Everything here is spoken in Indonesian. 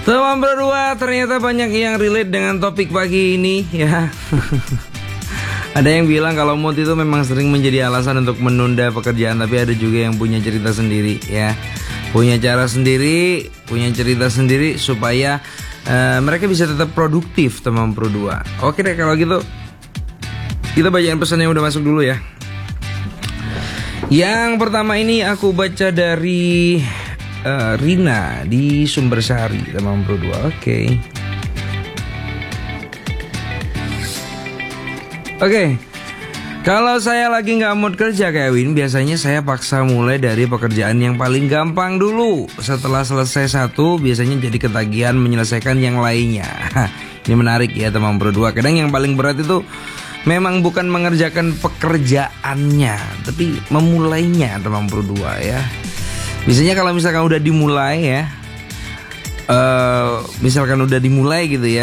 Teman berdua, ternyata banyak yang relate dengan topik pagi ini ya. Ada yang bilang kalau mood itu memang sering menjadi alasan untuk menunda pekerjaan, tapi ada juga yang punya cerita sendiri ya. Punya cara sendiri, punya cerita sendiri supaya mereka bisa tetap produktif, teman berdua. Oke deh kalau gitu, kita bacain pesan yang udah masuk dulu ya. Yang pertama ini aku baca dari Rina di Sumbersari, teman berdua. Oke. Kalau saya lagi nggak mood kerja kayak Win, biasanya saya paksa mulai dari pekerjaan yang paling gampang dulu. Setelah selesai satu, biasanya jadi ketagihan menyelesaikan yang lainnya. Ini menarik ya teman berdua. Kadang yang paling berat itu memang bukan mengerjakan pekerjaannya, tapi memulainya, teman berdua ya. Biasanya kalau misalkan udah dimulai ya, misalkan udah dimulai gitu ya,